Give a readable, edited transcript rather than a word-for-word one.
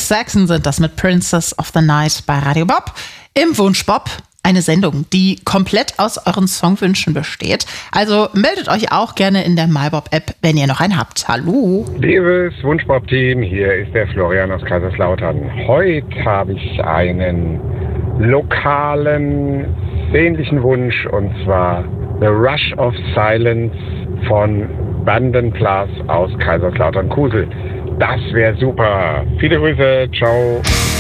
Saxon sind das mit Princess of the Night bei Radio Bob. Im Wunsch Bob, eine Sendung, die komplett aus euren Songwünschen besteht. Also meldet euch auch gerne in der MyBob-App, wenn ihr noch einen habt. Hallo. Liebes Wunschbob-Team, hier ist der Florian aus Kaiserslautern. Heute habe ich einen lokalen, sehnlichen Wunsch, und zwar The Rush of Silence von Bandenblas aus Kaiserslautern-Kusel. Das wäre super. Viele Grüße. Ciao.